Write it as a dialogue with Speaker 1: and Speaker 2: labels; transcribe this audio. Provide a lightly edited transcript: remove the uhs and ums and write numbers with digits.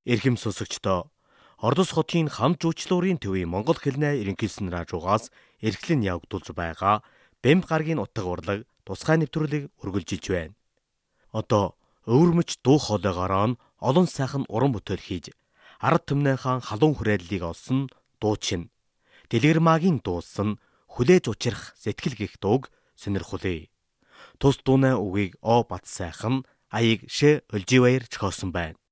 Speaker 1: Эрхэм сонсогчдоо Ордос хотын хамт жуулчлалын төвийн Монгол хэлний ерөнхийлсөн радиогоос эрхлэн явагдуулж байгаа Бэмб гарагийн утга урлаг тусгай нэвтрүүлэг үргэлжилж байна. Одоо өвөрмөч дуу хоолойгоор олон сайхан уран бүтээл хийж ард түмнийхэн халуун хүрээллийг олсон дуучин Дэлгэрмаагийн дуулсан хүлээж учрах сэтгэл гих дууг сонирхолъё. Тус дууны үгийг О Бат сайхан аяг Ш Өлживаяр зохиосон байна.